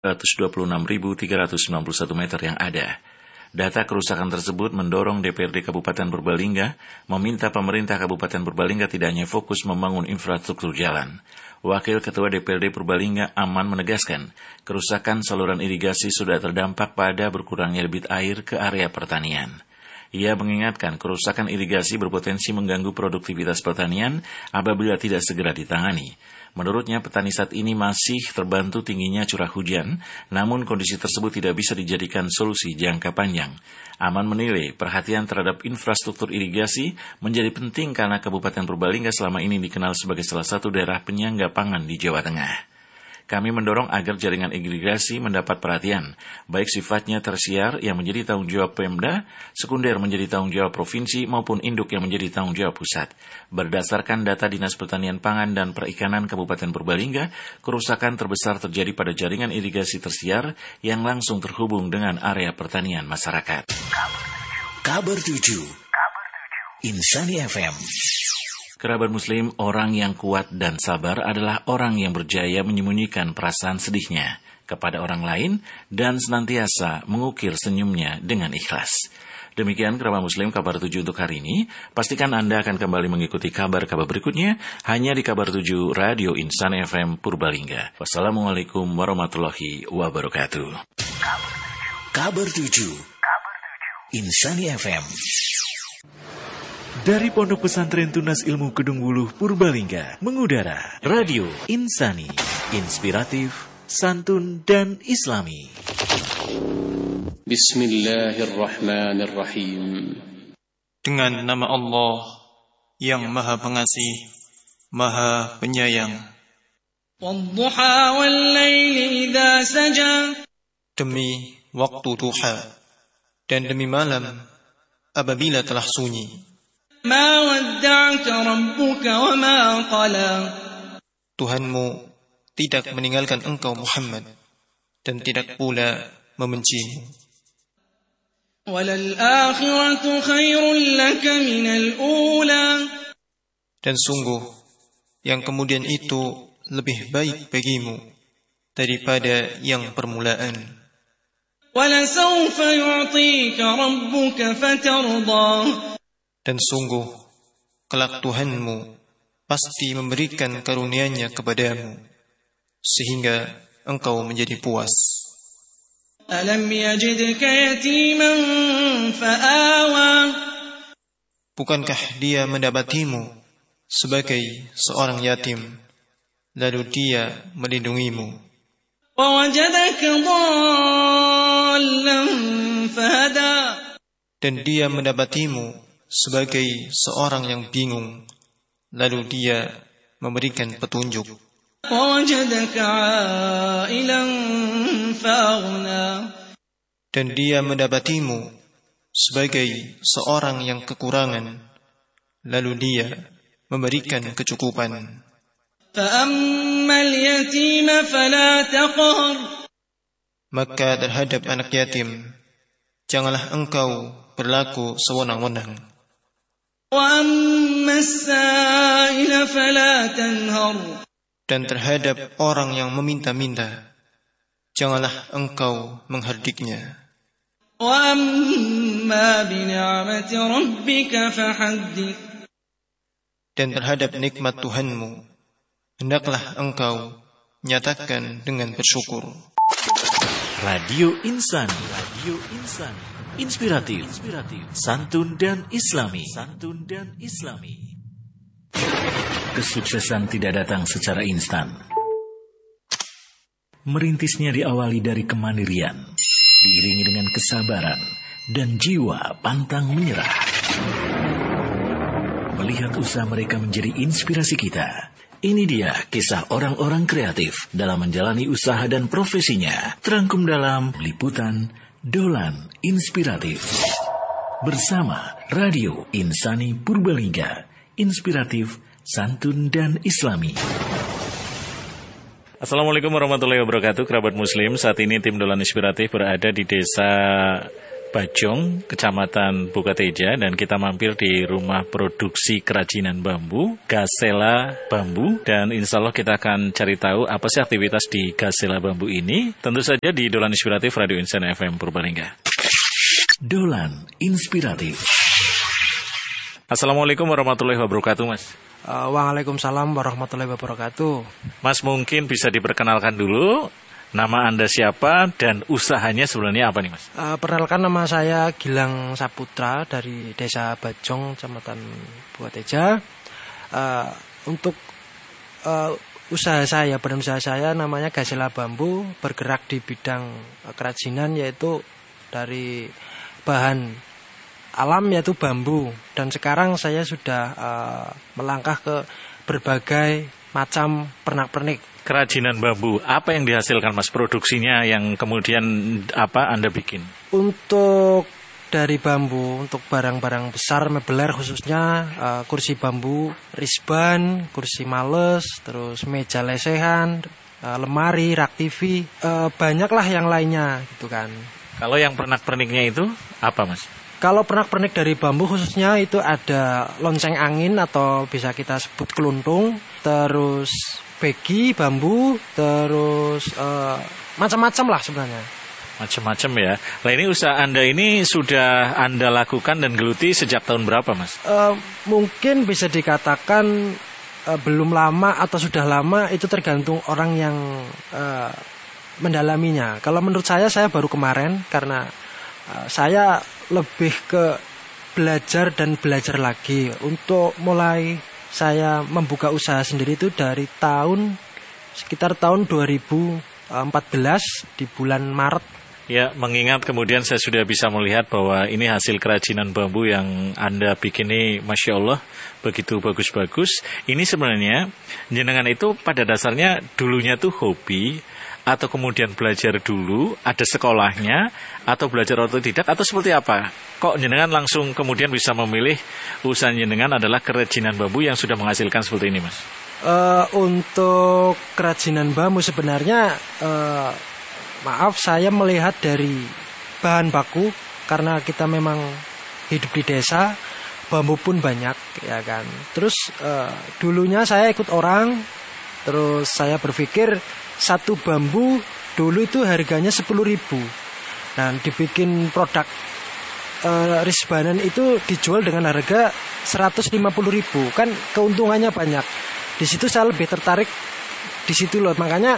126.391 meter yang ada. Data kerusakan tersebut mendorong DPRD Kabupaten Purbalingga meminta pemerintah Kabupaten Purbalingga tidak hanya fokus membangun infrastruktur jalan. Wakil Ketua DPRD Purbalingga Aman menegaskan, kerusakan saluran irigasi sudah terdampak pada berkurangnya debit air ke area pertanian. Ia mengingatkan kerusakan irigasi berpotensi mengganggu produktivitas pertanian apabila tidak segera ditangani. Menurutnya, petani saat ini masih terbantu tingginya curah hujan, namun kondisi tersebut tidak bisa dijadikan solusi jangka panjang. Aman menilai perhatian terhadap infrastruktur irigasi menjadi penting karena Kabupaten Purbalingga selama ini dikenal sebagai salah satu daerah penyangga pangan di Jawa Tengah. Kami mendorong agar jaringan irigasi mendapat perhatian, baik sifatnya tersier yang menjadi tanggung jawab Pemda, sekunder menjadi tanggung jawab provinsi maupun induk yang menjadi tanggung jawab pusat. Berdasarkan data Dinas Pertanian Pangan dan Perikanan Kabupaten Purbalingga, kerusakan terbesar terjadi pada jaringan irigasi tersier yang langsung terhubung dengan area pertanian masyarakat. Kabar 7 Insani FM. Kerabat Muslim, orang yang kuat dan sabar adalah orang yang berjaya menyembunyikan perasaan sedihnya kepada orang lain dan senantiasa mengukir senyumnya dengan ikhlas. Demikian kerabat Muslim kabar 7 untuk hari ini. Pastikan Anda akan kembali mengikuti kabar-kabar berikutnya hanya di kabar 7 Radio Insan FM Purbalingga. Wassalamualaikum warahmatullahi wabarakatuh. Kabar 7 Insani FM. Dari Pondok Pesantren Tunas Ilmu Kedung Wuluh Purbalingga mengudara Radio Insani, inspiratif, santun dan islami. Bismillahirrahmanirrahim. Dengan nama Allah yang Maha Pengasih, Maha Penyayang. Wadduha wal-laili idza saja. Demi waktu duha dan demi malam apabila telah sunyi. Ma wadda'aka rabbuka wa ma qala. Tuhanmu tidak meninggalkan engkau Muhammad dan tidak pula membencimu. Walal akhiratu khairul laka minal ula. Dan sungguh yang kemudian itu lebih baik bagimu daripada yang permulaan. Walasawfa yu'tika rabbuka fatarda. Dan sungguh, kelak Tuhanmu pasti memberikan karunia-Nya kepadamu, sehingga engkau menjadi puas. Alam yajidka yatiman fa'awa. Bukankah Dia mendapatimu sebagai seorang yatim, lalu Dia melindungimu. Wawajadaka dhallan fahada. Dan Dia mendapatimu sebagai seorang yang bingung, lalu Dia memberikan petunjuk. Dan Dia mendapatimu sebagai seorang yang kekurangan, lalu Dia memberikan kecukupan. Maka terhadap anak yatim, janganlah engkau berlaku sewenang-wenang. Dan terhadap orang yang meminta-minta, janganlah engkau menghardiknya. Dan terhadap nikmat Tuhanmu, hendaklah engkau nyatakan dengan bersyukur. Radio Insani, inspiratif, santun dan islami. Kesuksesan tidak datang secara instan. Merintisnya diawali dari kemandirian, diiringi dengan kesabaran dan jiwa pantang menyerah. Melihat usaha mereka menjadi inspirasi kita. Ini dia kisah orang-orang kreatif dalam menjalani usaha dan profesinya. Terangkum dalam liputan Dolan Inspiratif. Bersama Radio Insani Purbalingga, inspiratif, santun dan islami. Assalamualaikum warahmatullahi wabarakatuh, kerabat muslim. Saat ini tim Dolan Inspiratif berada di desa Bajong, Kecamatan Bukateja, dan kita mampir di rumah produksi kerajinan bambu, Gasela Bambu, dan insya Allah kita akan cari tahu apa sih aktivitas di Gasela Bambu ini, tentu saja di Dolan Inspiratif Radio Insani FM Purbalingga. Dolan Inspiratif. Assalamualaikum warahmatullahi wabarakatuh, Mas. Waalaikumsalam warahmatullahi wabarakatuh. Mas, mungkin bisa diperkenalkan dulu. Nama Anda siapa dan usahanya sebenarnya apa nih, Mas? Perkenalkan, nama saya Gilang Saputra dari Desa Bajong, Kecamatan Bukateja. Untuk usaha saya, badan usaha saya namanya Gasela Bambu, bergerak di bidang kerajinan yaitu dari bahan alam yaitu bambu. Dan sekarang saya sudah melangkah ke berbagai macam pernak-pernik. Kerajinan bambu, apa yang dihasilkan, Mas, produksinya yang kemudian apa Anda bikin? Untuk dari bambu, untuk barang-barang besar mebeler khususnya kursi bambu, risban, kursi males, terus meja lesehan, lemari, rak TV, banyaklah yang lainnya gitu kan. Kalau yang pernak-perniknya itu apa, Mas? Kalau pernak-pernik dari bambu khususnya itu ada lonceng angin atau bisa kita sebut keluntung, terus begi bambu, terus macam-macam lah sebenarnya. Macam-macam ya. Nah, ini usaha Anda ini sudah Anda lakukan dan geluti sejak tahun berapa, Mas? Mungkin bisa dikatakan belum lama atau sudah lama, itu tergantung orang yang mendalaminya. Kalau menurut saya baru kemarin karena saya lebih ke belajar dan belajar lagi. Untuk mulai saya membuka usaha sendiri itu dari sekitar tahun 2014 di bulan Maret. Ya, mengingat kemudian saya sudah bisa melihat bahwa ini hasil kerajinan bambu yang Anda bikin ini, Masya Allah, begitu bagus-bagus. Ini sebenarnya, jenengan itu pada dasarnya dulunya tuh hobi, atau kemudian belajar dulu, ada sekolahnya, atau belajar otodidak, atau seperti apa? Kok jenengan langsung kemudian bisa memilih usaha jenengan adalah kerajinan bambu yang sudah menghasilkan seperti ini, Mas? Untuk kerajinan bambu sebenarnya, maaf, saya melihat dari bahan baku, karena kita memang hidup di desa, bambu pun banyak, ya kan. Terus dulunya saya ikut orang, terus saya berpikir satu bambu dulu itu harganya 10.000. Nah, dibikin produk risbanan itu dijual dengan harga 150.000. Kan keuntungannya banyak. Di situ saya lebih tertarik di situ loh. Makanya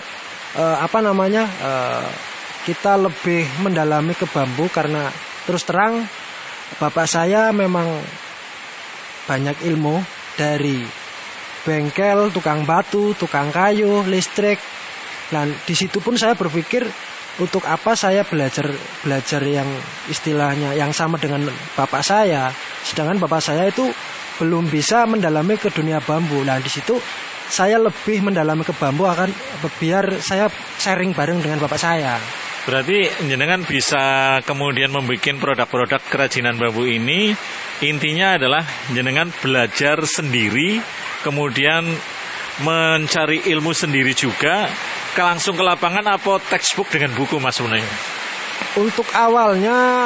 kita lebih mendalami ke bambu karena terus terang bapak saya memang banyak ilmu dari bengkel, tukang batu, tukang kayu, listrik. Dan di situ pun saya berpikir untuk apa saya belajar yang istilahnya yang sama dengan bapak saya, sedangkan bapak saya itu belum bisa mendalami ke dunia bambu. Nah, di situ saya lebih mendalami ke bambu akan biar saya sharing bareng dengan bapak saya. Berarti jenengan bisa kemudian membuat produk-produk kerajinan bambu ini, intinya adalah jenengan belajar sendiri, kemudian mencari ilmu sendiri juga, langsung ke lapangan apa textbook dengan buku, Mas, sebenarnya? Untuk awalnya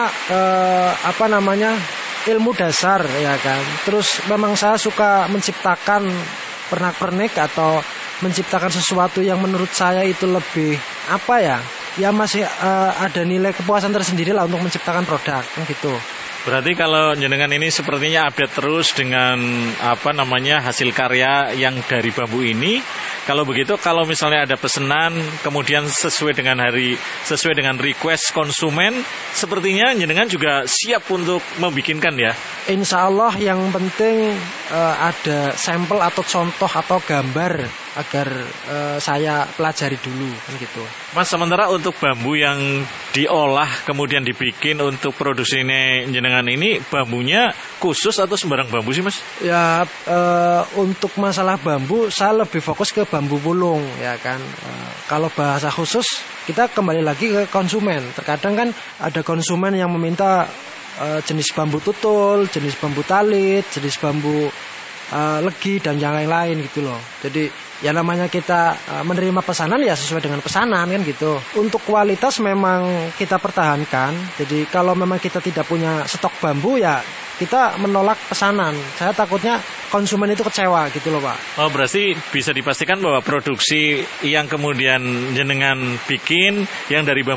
ilmu dasar, ya kan. Terus memang saya suka menciptakan pernak-pernik atau menciptakan sesuatu yang menurut saya itu lebih ya masih ada nilai kepuasan tersendiri lah untuk menciptakan produk gitu. Berarti kalau jenengan ini sepertinya update terus dengan hasil karya yang dari bambu ini. Kalau begitu, kalau misalnya ada pesanan kemudian sesuai dengan request konsumen, sepertinya jenengan juga siap untuk membikinkan ya. Insya Allah, yang penting ada sampel atau contoh atau gambar agar saya pelajari dulu kan gitu. Mas, sementara untuk bambu yang diolah kemudian dibikin untuk produksi ini jenengan ini, bambunya khusus atau sembarang bambu sih, Mas? Ya, untuk masalah bambu saya lebih fokus ke bambu pulung, ya kan. Kalau bahasa khusus kita kembali lagi ke konsumen. Terkadang kan ada konsumen yang meminta jenis bambu tutul, jenis bambu talit, jenis bambu legi dan yang lain-lain gitu loh. Jadi Ya namanya kita menerima pesanan ya sesuai dengan pesanan kan gitu. Untuk kualitas memang kita pertahankan. Jadi kalau memang kita tidak punya stok bambu ya kita menolak pesanan. Saya takutnya konsumen itu kecewa gitu loh Pak. Oh berarti bisa dipastikan bahwa produksi yang kemudian jenengan bikin yang dari